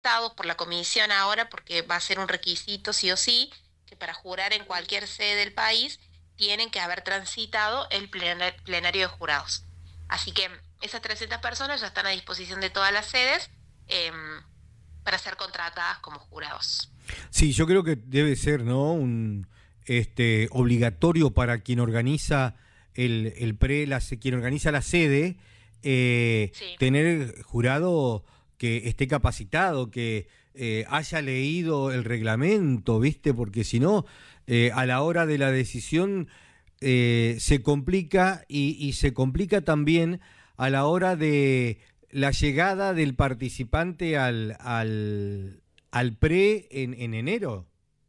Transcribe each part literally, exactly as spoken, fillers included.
aceptados por la comisión ahora, porque va a ser un requisito sí o sí, que para jurar en cualquier sede del país tienen que haber transitado el plena- plenario de jurados. Así que esas trescientas personas ya están a disposición de todas las sedes eh, para ser contratadas como jurados. Sí, yo creo que debe ser, ¿no? Un este obligatorio para quien organiza el, el pre, la, quien organiza la sede, eh, Sí. tener jurado que esté capacitado, que eh, haya leído el reglamento, ¿viste? Porque si no, eh, a la hora de la decisión eh, se complica y, y se complica también a la hora de la llegada del participante al, al, al pre en, en enero.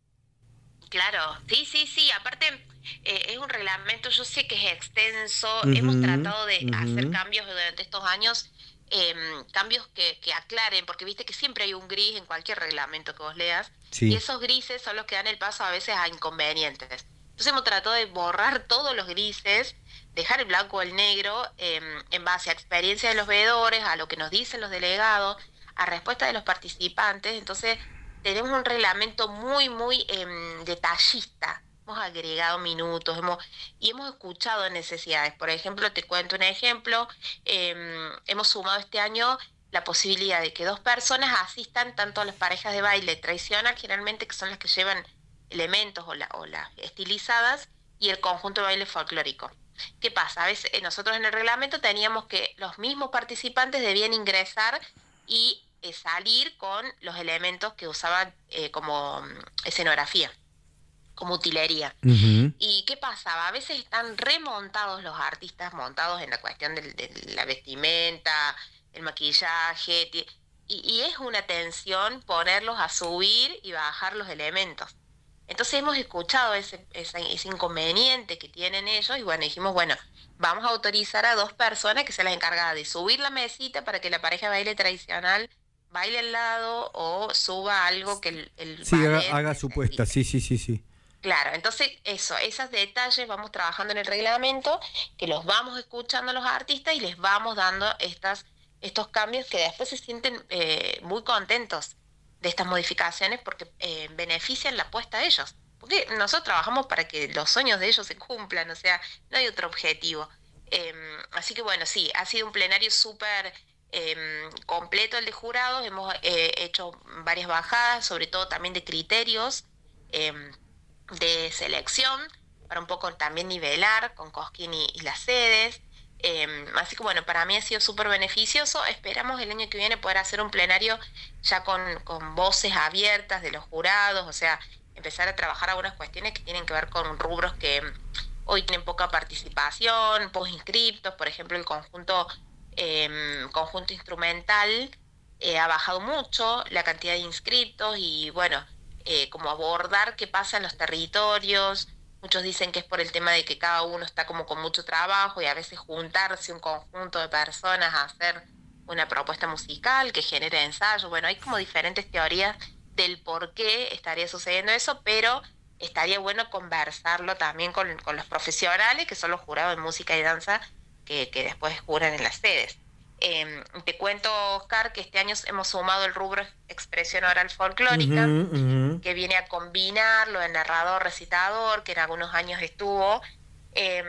Claro, sí, sí, sí. Aparte, eh, es un reglamento, yo sé que es extenso. Hemos Ujú, tratado de hacer ujú. cambios durante estos años, eh, cambios que, que aclaren, porque viste que siempre hay un gris en cualquier reglamento que vos leas, y Sí. esos grises son los que dan el paso a veces a inconvenientes. Entonces hemos tratado de borrar todos los grises, dejar el blanco o el negro, eh, en base a experiencia de los veedores, a lo que nos dicen los delegados, a respuesta de los participantes. Entonces tenemos un reglamento muy, muy eh, detallista. Hemos agregado minutos, hemos y hemos escuchado necesidades. Por ejemplo, te cuento un ejemplo. Eh, hemos sumado este año la posibilidad de que dos personas asistan tanto a las parejas de baile tradicional, generalmente que son las que llevan elementos o, la, o las estilizadas, y el conjunto de baile folclórico. ¿Qué pasa? A veces eh, nosotros en el reglamento teníamos que los mismos participantes debían ingresar y eh, salir con los elementos que usaban eh, como mm, escenografía, como utilería. Ujú. ¿Y qué pasaba? A veces están remontados los artistas, montados en la cuestión del- de, la vestimenta, el maquillaje, ti- y, y es una tensión ponerlos a subir y bajar los elementos. Entonces hemos escuchado ese, ese, ese inconveniente que tienen ellos y bueno, dijimos, bueno, vamos a autorizar a dos personas que se las encargadas de subir la mesita para que la pareja de baile tradicional baile al lado o suba algo que el, el Sí, haga, ballet haga su puesta, necesite. sí, sí, sí, sí. Claro, entonces eso, esos detalles vamos trabajando en el reglamento, que los vamos escuchando a los artistas y les vamos dando estas, estos cambios que después se sienten eh, muy contentos de estas modificaciones porque eh, benefician la apuesta de ellos. Porque nosotros trabajamos para que los sueños de ellos se cumplan, o sea, no hay otro objetivo. Eh, así que bueno, sí, ha sido un plenario súper eh, completo el de jurados, hemos eh, hecho varias bajadas, sobre todo también de criterios. Eh, de selección para un poco también nivelar con Cosquín y, y las sedes. Eh, así que bueno, para mí ha sido súper beneficioso. Esperamos el año que viene poder hacer un plenario ya con, con voces abiertas de los jurados, o sea, empezar a trabajar algunas cuestiones que tienen que ver con rubros que hoy tienen poca participación, pocos inscriptos, por ejemplo, el conjunto, eh, conjunto instrumental eh, ha bajado mucho la cantidad de inscriptos y bueno, eh, como abordar qué pasa en los territorios. Muchos dicen que es por el tema de que cada uno está como con mucho trabajo y a veces juntarse un conjunto de personas a hacer una propuesta musical que genere ensayos. Bueno, hay como diferentes teorías del por qué estaría sucediendo eso, pero estaría bueno conversarlo también con, con los profesionales, que son los jurados de música y danza, que, que después juran en las sedes. Eh, te cuento, Oscar, que este año hemos sumado el rubro expresión oral Ujú, folclórica, ujú. que viene a combinar lo de narrador recitador, que en algunos años estuvo. Eh,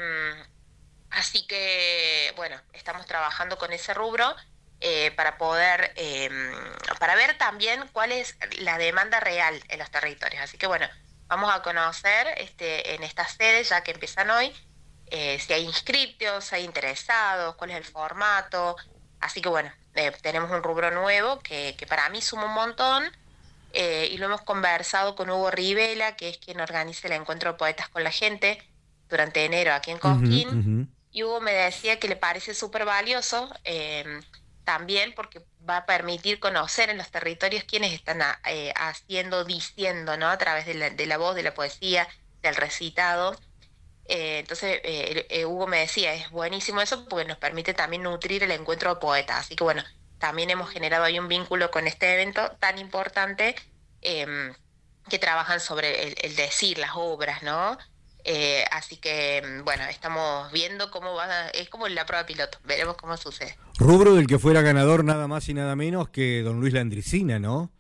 Así que, bueno, estamos trabajando con ese rubro eh, para poder, eh, para ver también cuál es la demanda real en los territorios. Así que, bueno, vamos a conocer este, en estas sedes, ya que empiezan hoy, eh, si hay inscriptos, si hay interesados, cuál es el formato. Así que, bueno, eh, tenemos un rubro nuevo que, que para mí suma un montón eh, y lo hemos conversado con Hugo Rivela, que es quien organiza el encuentro de poetas con la gente durante enero aquí en Ujú, Cosquín. ujú. Y Hugo me decía que le parece súper valioso eh, también porque va a permitir conocer en los territorios quiénes están a- eh, haciendo, diciendo, ¿no? A través de la, de la voz, de la poesía, del recitado. Eh, entonces, eh, eh, Hugo me decía, es buenísimo eso porque nos permite también nutrir el encuentro de poetas. Así que bueno, también hemos generado ahí un vínculo con este evento tan importante eh, que trabajan sobre el, el decir las obras, ¿no? Eh, así que, mm, bueno, estamos viendo cómo va, es como la prueba piloto, veremos cómo sucede. Rubro del que fuera ganador nada más y nada menos que don Luis Landricina, ¿no?